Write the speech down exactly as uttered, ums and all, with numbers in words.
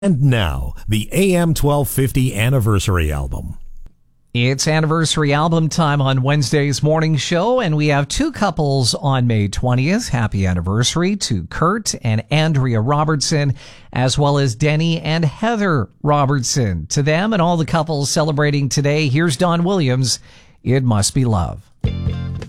And now, the A M twelve fifty Anniversary Album. It's anniversary album time on Wednesday's morning show, and we have two couples on May twentieth. Happy anniversary to Kurt and Andrea Robertson, as well as Denny and Heather Robertson. To them and all the couples celebrating today, here's Don Williams, It Must Be Love.